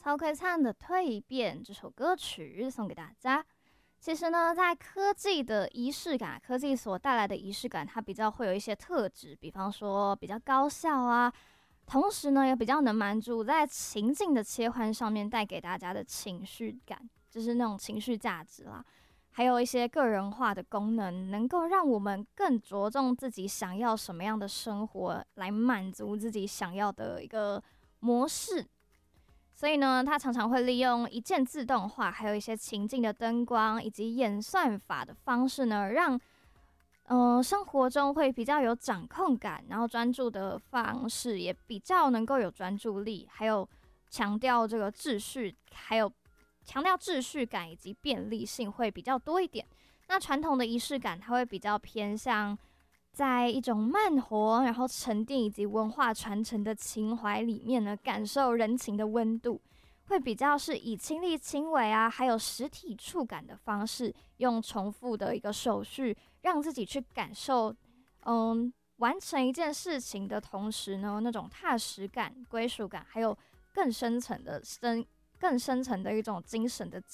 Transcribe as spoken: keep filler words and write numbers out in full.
曹奎灿的《蜕变》这首歌曲送给大家。其实呢，在科技的仪式感，科技所带来的仪式感，它比较会有一些特质，比方说比较高效啊，同时呢，也比较能满足在情境的切换上面带给大家的情绪感，就是那种情绪价值啦。还有一些个人化的功能，能够让我们更着重自己想要什么样的生活，来满足自己想要的一个模式。所以呢，它常常会利用一键自动化，还有一些情境的灯光以及演算法的方式呢，让嗯、呃、生活中会比较有掌控感，然后专注的方式也比较能够有专注力，还有强调这个秩序，还有强调秩序感以及便利性会比较多一点。那传统的仪式感，它会比较偏向在一种慢活，然后沉淀以及文化传承的情怀里面呢，感受人情的温度，会比较是以亲力亲为啊，还有实体触感的方式，用重复的一个手续，让自己去感受，嗯，完成一件事情的同时呢，那种踏实感、归属感，还有更深层的深、更深层的一种精神的